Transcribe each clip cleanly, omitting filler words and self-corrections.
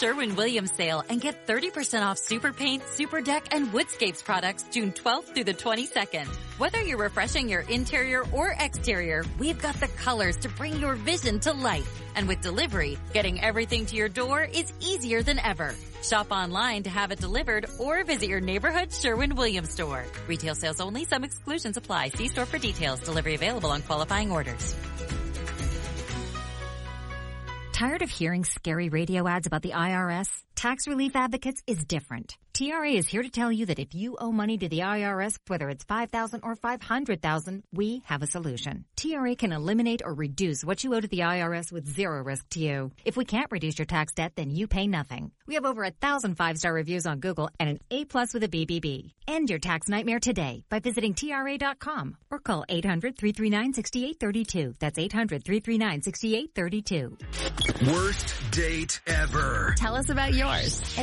Sherwin-Williams sale and get 30% off Super Paint, Super Deck, and Woodscapes products June 12th through the 22nd. Whether you're refreshing your interior or exterior, we've got the colors to bring your vision to life. And with delivery, getting everything to your door is easier than ever. Shop online to have it delivered or visit your neighborhood Sherwin-Williams store. Retail sales only. Some exclusions apply. See store for details. Delivery available on qualifying orders. Tired of hearing scary radio ads about the IRS? Tax Relief Advocates is different. TRA is here to tell you that if you owe money to the IRS, whether it's $5,000 or $500,000, we have a solution. TRA can eliminate or reduce what you owe to the IRS with zero risk to you. If we can't reduce your tax debt, then you pay nothing. We have over 1,000 5-star reviews on Google and an A+ with a BBB. End your tax nightmare today by visiting TRA.com or call 800-339-6832. That's 800-339-6832. Worst date ever. Tell us about yours.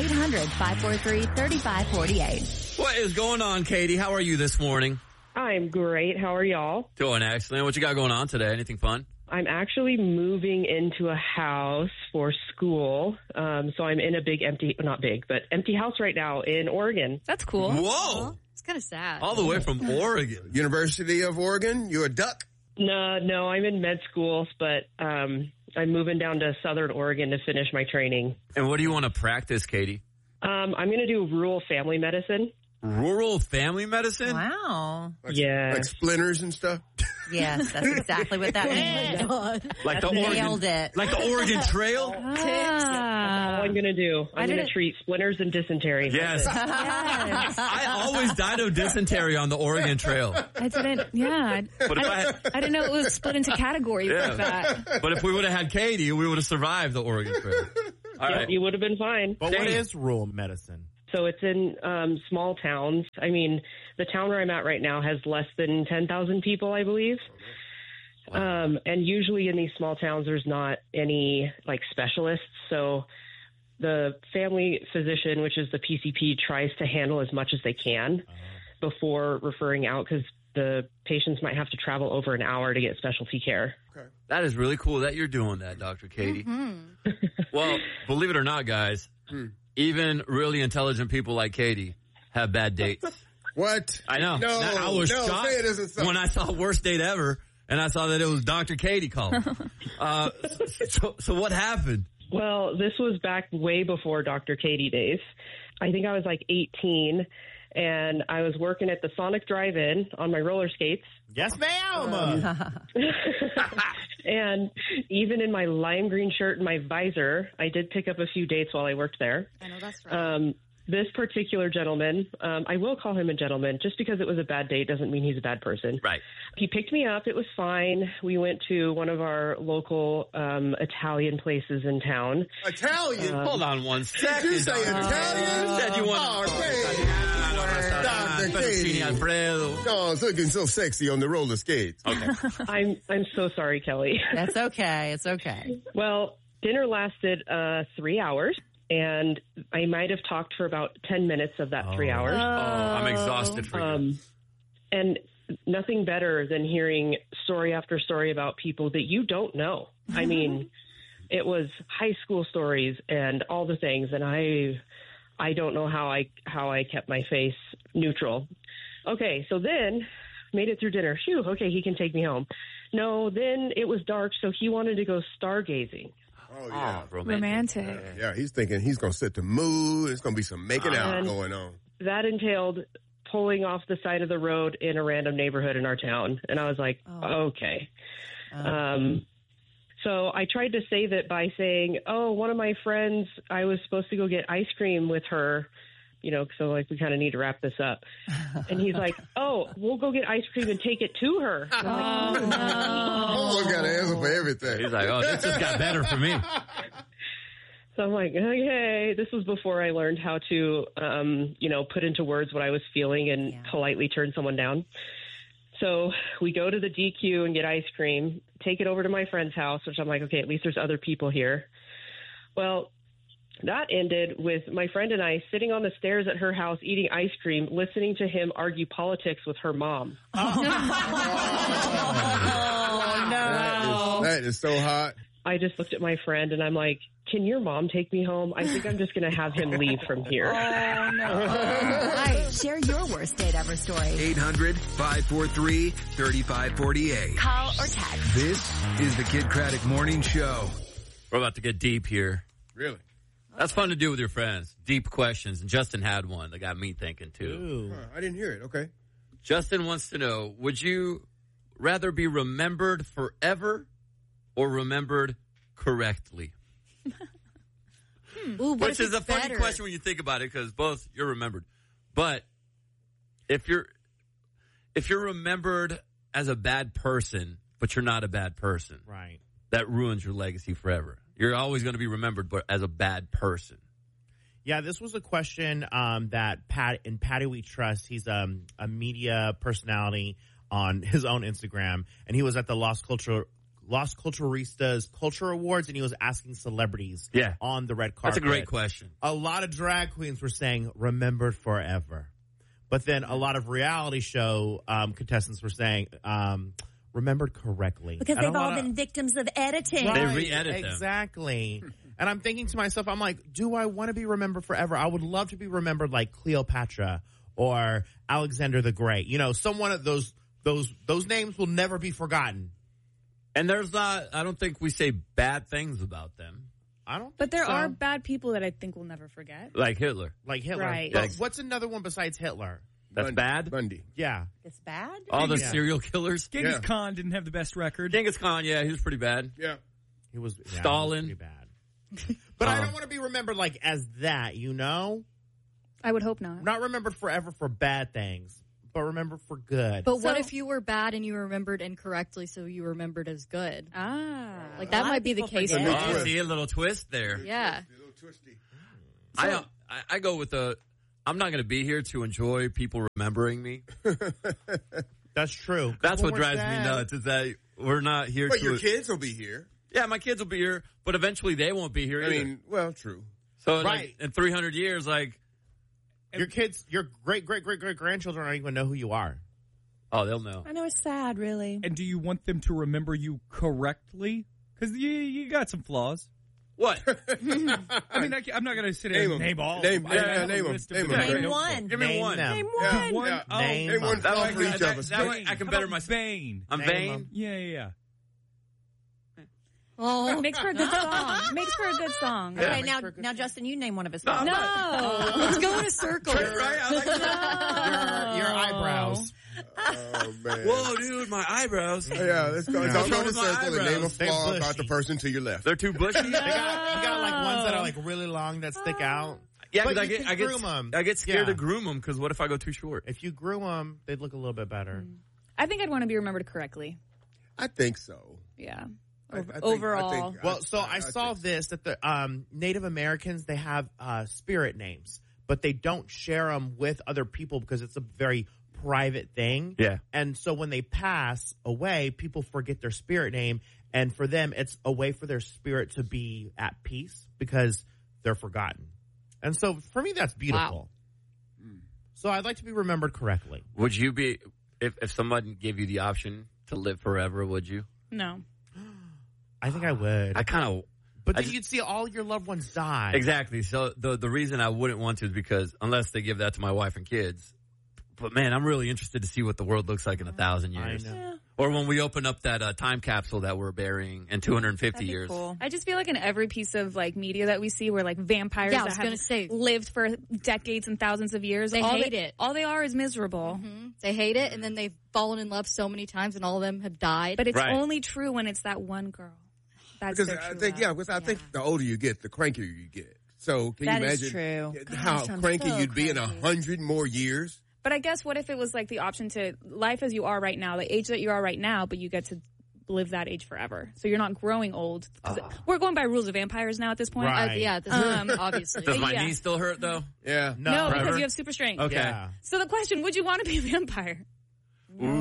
800-543-3548. What is going on, Katie? How are you this morning? I'm great. How are y'all? Doing excellent. What you got going on today? Anything fun? I'm actually moving into a house for school. So I'm in a empty house right now in Oregon. That's cool. Whoa. It's kind of sad. All the way from Oregon. University of Oregon? You a duck? No, I'm in med school, but I'm moving down to Southern Oregon to finish my training. And what do you want to practice, Katie? I'm going to do rural family medicine. Rural family medicine? Wow. Like splinters and stuff? Yes, that's exactly what that means. Like the Nailed it. Like the Oregon Trail? That's all I'm going to do. I'm going to treat splinters and dysentery. Yes. I always died of dysentery on the Oregon Trail. I didn't know it was split into categories like that. But if we would have had Katie, we would have survived the Oregon Trail. All right. You would have been fine. But what is rural medicine? So it's in small towns. I mean, the town where I'm at right now has less than 10,000 people, I believe. Wow. And usually in these small towns, there's not any specialists. So the family physician, which is the PCP, tries to handle as much as they can before referring out, because the patients might have to travel over an hour to get specialty care. Okay. That is really cool that you're doing that, Dr. Katie. Mm-hmm. Well, believe it or not, guys, even really intelligent people like Katie have bad dates. What? I know. I was shocked when I saw worst date ever, and I saw that it was Dr. Katie calling. So what happened? Well, this was back way before Dr. Katie days. I think I was 18, and I was working at the Sonic Drive-In on my roller skates. Yes, ma'am. And even in my lime green shirt and my visor, I did pick up a few dates while I worked there. I know that's right. This particular gentleman, I will call him a gentleman. Just because it was a bad date doesn't mean he's a bad person. Right. He picked me up. It was fine. We went to one of our local Italian places in town. Italian? Hold on one second. Did you say Italian? You said you wanted Fettuccine Alfredo. Oh, it's looking so sexy on the roller skates. Okay. I'm so sorry, Kelly. That's okay. It's okay. Well, dinner lasted 3 hours. And I might have talked for about 10 minutes of that 3 hours. Oh, I'm exhausted for you. And nothing better than hearing story after story about people that you don't know. I mean, it was high school stories and all the things. And I don't know how I kept my face neutral. Okay, so then made it through dinner. Phew, okay, he can take me home. No, then it was dark, so he wanted to go stargazing. Oh, yeah. Romantic. Yeah, he's thinking he's going to set the mood. It's going to be some making out going on. That entailed pulling off the side of the road in a random neighborhood in our town. And I was like, okay. So I tried to save it by saying, one of my friends, I was supposed to go get ice cream with her, so we kind of need to wrap this up. And he's like, we'll go get ice cream and take it to her. And I'm like, Oh, got an answer for everything. He's like, this just got better for me. So I'm like, okay, this was before I learned how to, put into words what I was feeling and politely turn someone down. So we go to the DQ and get ice cream, take it over to my friend's house, which I'm like, okay, at least there's other people here. Well, that ended with my friend and I sitting on the stairs at her house eating ice cream, listening to him argue politics with her mom. Oh, no. That is so hot. I just looked at my friend and I'm like, can your mom take me home? I think I'm just going to have him leave from here. Oh, no. All right. Share your worst date ever story. 800-543-3548. Call or text. This is the Kid Craddock Morning Show. We're about to get deep here. Really? That's fun to do with your friends. Deep questions. And Justin had one that got me thinking, too. Ooh. I didn't hear it. Okay. Justin wants to know, would you rather be remembered forever or remembered correctly? Ooh, which is a funny question when you think about it, because both you're remembered. But if you're remembered as a bad person, but you're not a bad person, Right. that ruins your legacy forever. You're always going to be remembered but as a bad person. Yeah, this was a question that Patty We Trust, he's a media personality on his own Instagram, and he was at the Las Culturistas Culture Awards, and he was asking celebrities on the red carpet. That's a great question. A lot of drag queens were saying, remembered forever. But then a lot of reality show contestants were saying, remembered correctly. Because they've all been victims of editing. Right, they re-edit them. Exactly. And I'm thinking to myself, I'm like, do I want to be remembered forever? I would love to be remembered like Cleopatra or Alexander the Great. You know, someone of those names will never be forgotten. And I don't think we say bad things about them. But there are bad people that I think we'll never forget. Like Hitler. Right. Well, what's another one besides Hitler? That's bad? Bundy. Yeah. It's bad? All the serial killers? Genghis Khan didn't have the best record. Genghis Khan, he was pretty bad. Yeah. He was Stalin. He was pretty bad. But I don't want to be remembered like as that, you know? I would hope not. Not remembered forever for bad things, but remembered for good. But what if you were bad and you remembered incorrectly, so you remembered as good? Like that might be the case. Oh, see a little twist there. Yeah. A little twisty. I go with I'm not going to be here to enjoy people remembering me. That's true. That's what drives me nuts, is that we're not here But your kids will be here. Yeah, my kids will be here, but eventually they won't be here either. I mean, well, true. So like, in 300 years, your kids, your great-great-great-great-grandchildren don't even know who you are. Oh, they'll know. I know, it's sad, really. And do you want them to remember you correctly? Because you got some flaws. What? I mean, I'm not going to sit here and name all. Name one. Name one. Name one. Name one. Name one song for each of us. That way I can better myself. Vain. I'm vain? Yeah. Oh, makes for a good song. Makes for a good song. Yeah. Okay, now, Justin, you name one of his songs. No. Let's go in a circle. Right? I like your eyebrows. Oh, man. Whoa, dude, my eyebrows. Yeah, let's go. Let's all go in a circle and name a flaw bushy. about the person to your left. They're too bushy? You got like ones that are like really long that stick out. Yeah, but because I get scared to groom them, because what if I go too short? If you grew them, they'd look a little bit better. I think I'd want to be remembered correctly. I think so. Yeah. Overall. I saw this, that the Native Americans, they have spirit names, but they don't share them with other people because it's a very private thing. Yeah. And so when they pass away, people forget their spirit name, and for them, it's a way for their spirit to be at peace because they're forgotten. And so for me, that's beautiful. Wow. So I'd like to be remembered correctly. Would you be, if someone gave you the option to live forever, would you? No. I think I would. But then just, you'd see all your loved ones die. Exactly. So the reason I wouldn't want to is because unless they give that to my wife and kids. But man, I'm really interested to see what the world looks like in 1,000 years. I know. Yeah. Or when we open up that time capsule that we're burying in 250 years. Cool. I just feel like in every piece of like media that we see, where like vampires that have lived for decades and thousands of years, they hate it. All they are is miserable. Mm-hmm. They hate it, and then they've fallen in love so many times, and all of them have died. But it's only true when it's that one girl. That's because I think the older you get, the crankier you get. So can you imagine how cranky you'd be in 100 more years? But I guess what if it was like the option to life as you are right now, the age that you are right now, but you get to live that age forever. So you're not growing old. We're going by rules of vampires now at this point. Right. Obviously. Does my knee still hurt though? Yeah. No, because you have super strength. Okay. Yeah. So the question, would you want to be a vampire? No.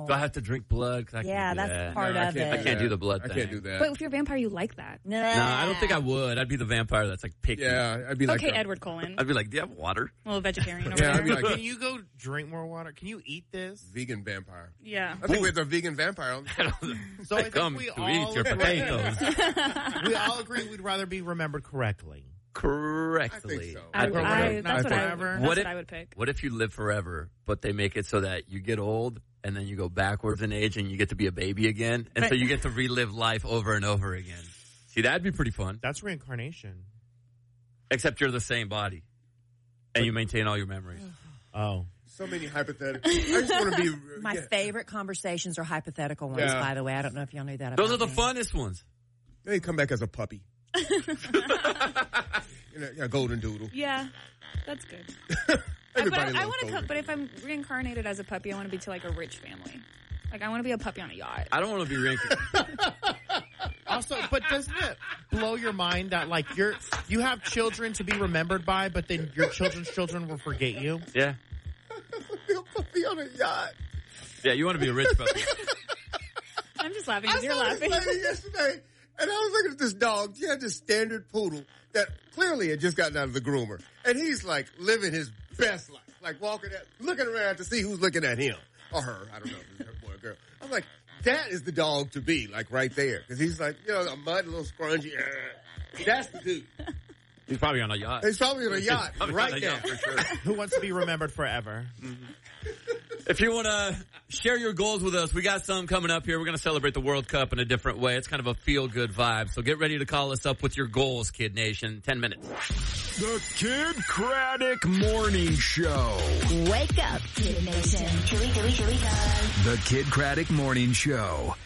Oh. Do I have to drink blood? That's part of it. I can't do the blood thing. I can't do that. But if you're a vampire, you like that. No, I don't think I would. I'd be the vampire that's like picky. Yeah, I'd be like... Okay, Edward Cullen. I'd be like, do you have water? Well, vegetarian over Yeah, I'd be there. like, Can you go drink more water? Can you eat this? Vegan vampire. Yeah. I think we're the vegan vampire. So I think we all eat your potatoes. We all agree we'd rather be remembered correctly. Correctly. I think so. That's what I would pick. What if you live forever, but they make it so that you get old and then you go backwards in age and you get to be a baby again? And so you get to relive life over and over again. See, that'd be pretty fun. That's reincarnation. Except you're the same body. And you maintain all your memories. Oh. So many hypotheticals. I just want to be... My favorite conversations are hypothetical ones, by the way. I don't know if y'all knew that. Those are the funnest ones. They come back as a puppy. Golden doodle. Yeah, that's good. But if I'm reincarnated as a puppy, I want to be to like a rich family. Like I want to be a puppy on a yacht. I don't want to be reincarnated. Also, but doesn't it blow your mind that like you have children to be remembered by, but then your children's children will forget you? Yeah. Be a puppy on a yacht. Yeah, you want to be a rich puppy. I'm just laughing because you're laughing. I saw this lady yesterday, and I was looking at this dog. She had this standard poodle that clearly had just gotten out of the groomer. And he's like living his best life. Like looking around to see who's looking at him. Or her. I don't know if it's her boy or girl. I'm like, that is the dog to be, like right there. Because he's like, a mud, a little scrungy. That's the dude. He's probably on a yacht. He's probably on a yacht right now. For sure. Who wants to be remembered forever? Mm-hmm. If you want to share your goals with us, we got some coming up here. We're going to celebrate the World Cup in a different way. It's kind of a feel-good vibe. So get ready to call us up with your goals, Kid Nation. 10 minutes. The Kid Craddock Morning Show. Wake up, Kid Nation. Here we go. The Kid Craddock Morning Show.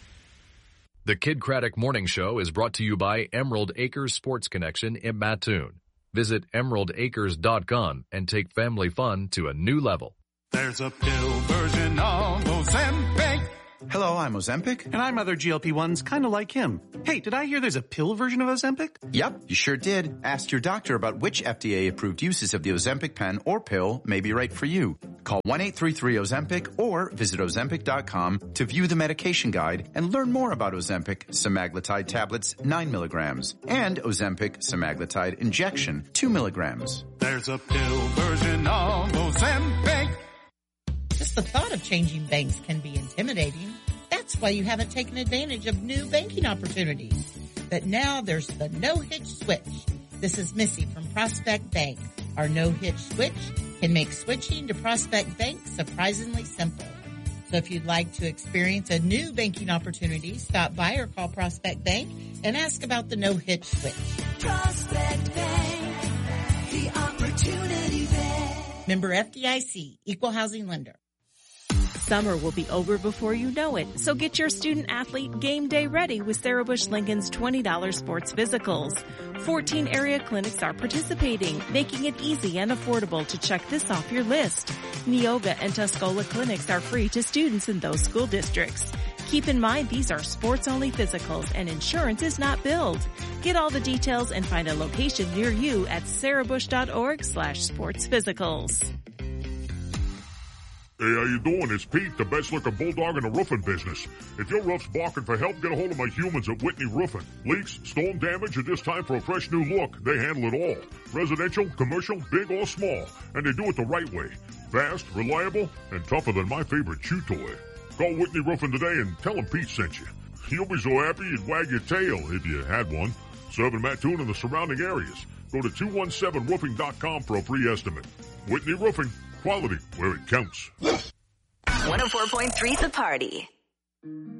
The Kid Craddock Morning Show is brought to you by Emerald Acres Sports Connection in Mattoon. Visit emeraldacres.com and take family fun to a new level. There's a pill version of Ozempic. Hello, I'm Ozempic. And I'm other GLP-1s kind of like him. Hey, did I hear there's a pill version of Ozempic? Yep, you sure did. Ask your doctor about which FDA-approved uses of the Ozempic pen or pill may be right for you. Call 1-833-OZEMPIC or visit Ozempic.com to view the medication guide and learn more about Ozempic semaglutide tablets 9 milligrams and Ozempic semaglutide injection 2 milligrams. There's a pill version of Ozempic. Just the thought of changing banks can be intimidating. That's why you haven't taken advantage of new banking opportunities. But now there's the no-hitch switch. This is Missy from Prospect Bank. Our no-hitch switch can make switching to Prospect Bank surprisingly simple. So if you'd like to experience a new banking opportunity, stop by or call Prospect Bank and ask about the no-hitch switch. Prospect Bank, the opportunity bank. Member FDIC, Equal Housing Lender. Summer will be over before you know it, so get your student-athlete game day ready with Sarah Bush Lincoln's $20 sports physicals. 14 area clinics are participating, making it easy and affordable to check this off your list. Neoga and Tuscola clinics are free to students in those school districts. Keep in mind these are sports-only physicals and insurance is not billed. Get all the details and find a location near you at sarahbush.org/sportsphysicals. Hey, how you doing? It's Pete, the best-looking bulldog in the roofing business. If your roof's barking for help, get a hold of my humans at Whitney Roofing. Leaks, storm damage, or just time for a fresh new look, they handle it all. Residential, commercial, big or small. And they do it the right way. Fast, reliable, and tougher than my favorite chew toy. Call Whitney Roofing today and tell them Pete sent you. You'll be so happy you'd wag your tail if you had one. Serving Mattoon and the surrounding areas. Go to 217roofing.com for a free estimate. Whitney Roofing. Quality where it counts. 104.3 The Party.